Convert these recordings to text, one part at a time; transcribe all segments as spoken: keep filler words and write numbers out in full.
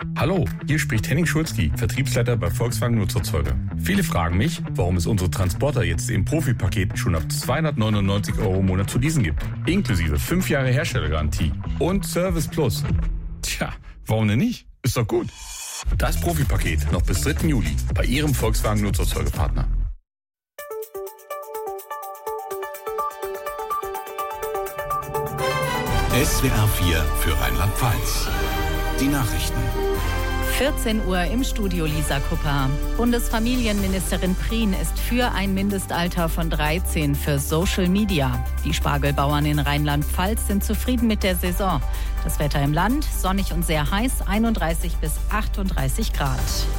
Hallo, hier spricht Henning Schulzki, Vertriebsleiter bei Volkswagen Nutzerzeuge. Viele fragen mich, warum es unsere Transporter jetzt im Profi-Paket schon ab zweihundertneunundneunzig Euro im Monat zu leasen gibt. Inklusive fünf Jahre Herstellergarantie und Service Plus. Tja, warum denn nicht? Ist doch gut. Das Profi-Paket noch bis dritten Juli bei Ihrem Volkswagen Nutzerzeugepartner. S W R vier für Rheinland-Pfalz. Die Nachrichten. vierzehn Uhr im Studio Lisa Kupper. Bundesfamilienministerin Prien ist für ein Mindestalter von dreizehn für Social Media. Die Spargelbauern in Rheinland-Pfalz sind zufrieden mit der Saison. Das Wetter im Land, sonnig und sehr heiß, einunddreißig bis achtunddreißig Grad.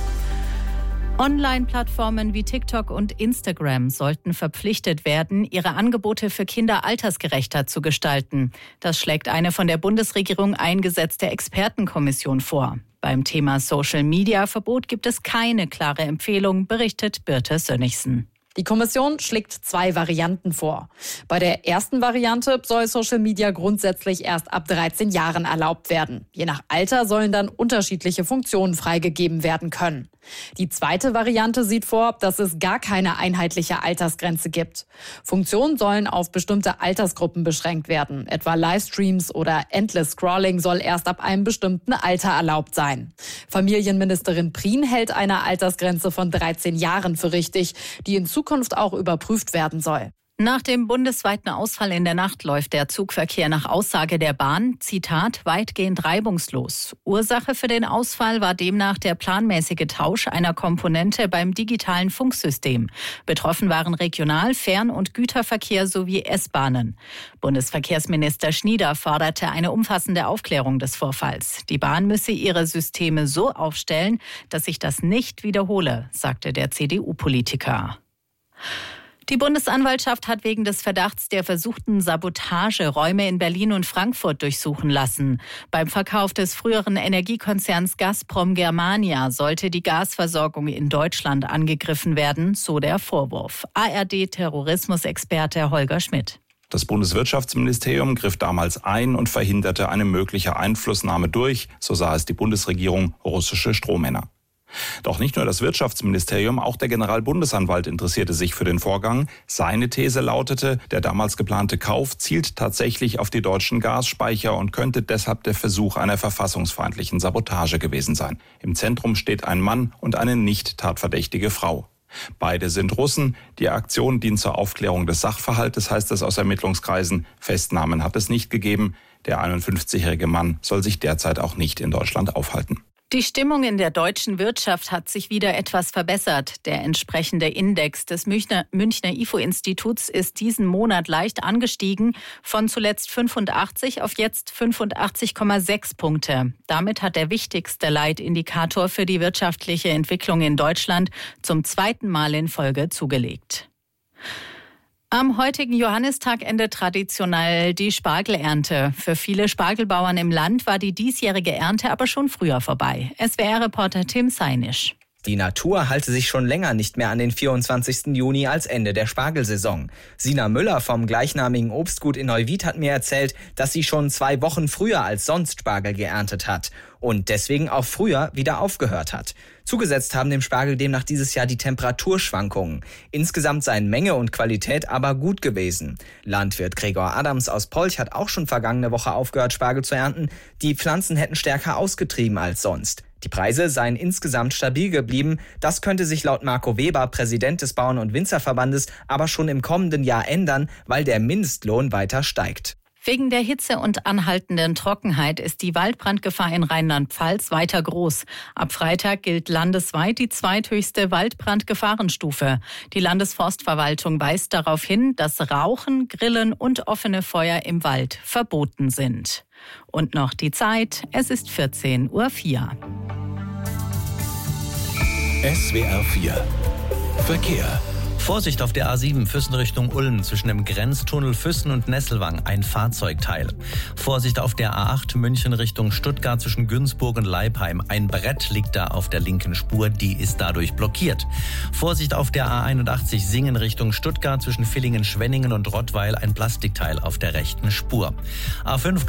Online-Plattformen wie TikTok und Instagram sollten verpflichtet werden, ihre Angebote für Kinder altersgerechter zu gestalten. Das schlägt eine von der Bundesregierung eingesetzte Expertenkommission vor. Beim Thema Social-Media-Verbot gibt es keine klare Empfehlung, berichtet Birte Sönnigsen. Die Kommission schlägt zwei Varianten vor. Bei der ersten Variante soll Social Media grundsätzlich erst ab dreizehn Jahren erlaubt werden. Je nach Alter sollen dann unterschiedliche Funktionen freigegeben werden können. Die zweite Variante sieht vor, dass es gar keine einheitliche Altersgrenze gibt. Funktionen sollen auf bestimmte Altersgruppen beschränkt werden. Etwa Livestreams oder Endless Scrolling soll erst ab einem bestimmten Alter erlaubt sein. Familienministerin Prien hält eine Altersgrenze von dreizehn Jahren für richtig, die in Zukunft auch überprüft werden soll. Nach dem bundesweiten Ausfall in der Nacht läuft der Zugverkehr nach Aussage der Bahn, Zitat, weitgehend reibungslos. Ursache für den Ausfall war demnach der planmäßige Tausch einer Komponente beim digitalen Funksystem. Betroffen waren Regional-, Fern- und Güterverkehr sowie S-Bahnen. Bundesverkehrsminister Schnieder forderte eine umfassende Aufklärung des Vorfalls. Die Bahn müsse ihre Systeme so aufstellen, dass sich das nicht wiederhole, sagte der C D U-Politiker. Die Bundesanwaltschaft hat wegen des Verdachts der versuchten Sabotage Räume in Berlin und Frankfurt durchsuchen lassen. Beim Verkauf des früheren Energiekonzerns Gazprom Germania sollte die Gasversorgung in Deutschland angegriffen werden, so der Vorwurf. A R D-Terrorismusexperte Holger Schmidt. Das Bundeswirtschaftsministerium griff damals ein und verhinderte eine mögliche Einflussnahme durch, so sah es die Bundesregierung, russische Strohmänner. Doch nicht nur das Wirtschaftsministerium, auch der Generalbundesanwalt interessierte sich für den Vorgang. Seine These lautete, der damals geplante Kauf zielt tatsächlich auf die deutschen Gasspeicher und könnte deshalb der Versuch einer verfassungsfeindlichen Sabotage gewesen sein. Im Zentrum steht ein Mann und eine nicht tatverdächtige Frau. Beide sind Russen. Die Aktion dient zur Aufklärung des Sachverhaltes, heißt es aus Ermittlungskreisen. Festnahmen hat es nicht gegeben. Der einundfünfzigjährige Mann soll sich derzeit auch nicht in Deutschland aufhalten. Die Stimmung in der deutschen Wirtschaft hat sich wieder etwas verbessert. Der entsprechende Index des Münchner, Münchner I F O-Instituts ist diesen Monat leicht angestiegen, von zuletzt fünfundachtzig auf jetzt fünfundachtzig Komma sechs Punkte. Damit hat der wichtigste Leitindikator für die wirtschaftliche Entwicklung in Deutschland zum zweiten Mal in Folge zugelegt. Am heutigen Johannistag endet traditionell die Spargelernte. Für viele Spargelbauern im Land war die diesjährige Ernte aber schon früher vorbei. S W R-Reporter Tim Seinisch. Die Natur halte sich schon länger nicht mehr an den vierundzwanzigsten Juni als Ende der Spargelsaison. Sina Müller vom gleichnamigen Obstgut in Neuwied hat mir erzählt, dass sie schon zwei Wochen früher als sonst Spargel geerntet hat und deswegen auch früher wieder aufgehört hat. Zugesetzt haben dem Spargel demnach dieses Jahr die Temperaturschwankungen. Insgesamt seien Menge und Qualität aber gut gewesen. Landwirt Gregor Adams aus Polch hat auch schon vergangene Woche aufgehört, Spargel zu ernten. Die Pflanzen hätten stärker ausgetrieben als sonst. Die Preise seien insgesamt stabil geblieben. Das könnte sich laut Marco Weber, Präsident des Bauern- und Winzerverbandes, aber schon im kommenden Jahr ändern, weil der Mindestlohn weiter steigt. Wegen der Hitze und anhaltenden Trockenheit ist die Waldbrandgefahr in Rheinland-Pfalz weiter groß. Ab Freitag gilt landesweit die zweithöchste Waldbrandgefahrenstufe. Die Landesforstverwaltung weist darauf hin, dass Rauchen, Grillen und offene Feuer im Wald verboten sind. Und noch die Zeit, es ist vierzehn Uhr vier. S W R vier Verkehr. Vorsicht auf der A sieben Füssen Richtung Ulm zwischen dem Grenztunnel Füssen und Nesselwang, ein Fahrzeugteil. Vorsicht auf der A acht München Richtung Stuttgart zwischen Günzburg und Leipheim. Ein Brett liegt da auf der linken Spur, die ist dadurch blockiert. Vorsicht auf der A einundachtzig Singen Richtung Stuttgart zwischen Villingen-Schwenningen und Rottweil, ein Plastikteil auf der rechten Spur. A fünf